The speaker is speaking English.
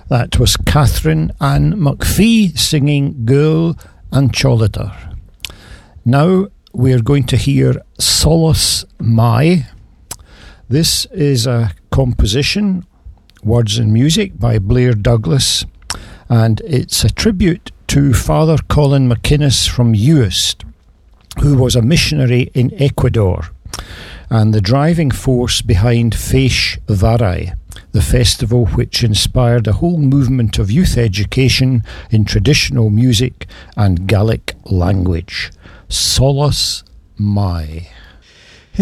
That was Catherine Ann McPhee singing Gul and Choliter. Now we're going to hear Solace Mai. This is a composition, words and music by Blair Douglas, and it's a tribute to Father Colin McInnes from Uist, who was a missionary in Ecuador and the driving force behind Feish Varai, the festival which inspired a whole movement of youth education in traditional music and Gaelic language. Solace Mai.